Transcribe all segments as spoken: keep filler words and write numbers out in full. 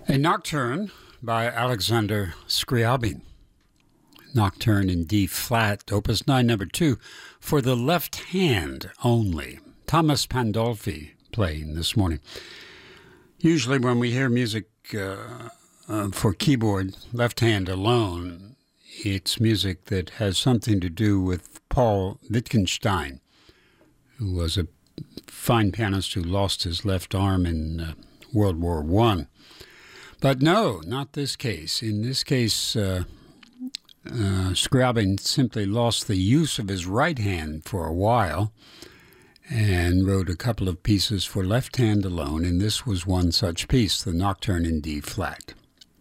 A Nocturne by Alexander Scriabin. Nocturne in D flat, opus nine, number two, for the left hand only. Thomas Pandolfi playing this morning. Usually when we hear music uh, uh, for keyboard, left hand alone, it's music that has something to do with Paul Wittgenstein, who was a fine pianist who lost his left arm in uh, World War One. But no, not this case. In this case, uh, uh, Scriabin simply lost the use of his right hand for a while and wrote a couple of pieces for left hand alone, and this was one such piece, the Nocturne in D flat.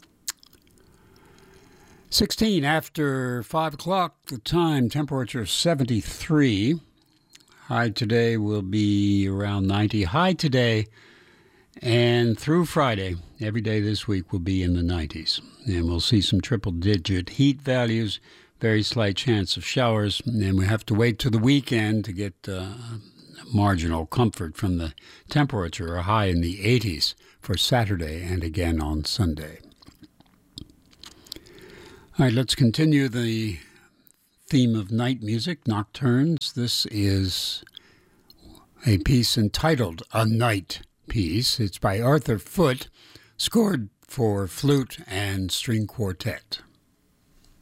sixteen after five o'clock, the time, temperature seventy-three. High today will be around ninety. High today and through Friday, every day this week will be in the nineties. And we'll see some triple-digit heat values, very slight chance of showers, and we have to wait to the weekend to get uh, marginal comfort from the temperature, a high in the eighties for Saturday and again on Sunday. All right, let's continue the theme of night music, nocturnes. This is a piece entitled A Night Piece. It's by Arthur Foote, scored for flute and string quartet.